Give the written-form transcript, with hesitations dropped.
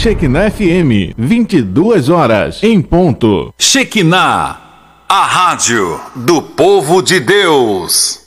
Shekinah FM, 22 horas, em ponto. Shekinah, a rádio do povo de Deus.